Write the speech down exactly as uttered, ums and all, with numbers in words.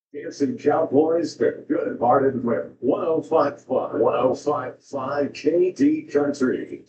Dancing Cowboys, they're good hearted with one oh five point five, one oh five point five K D Country.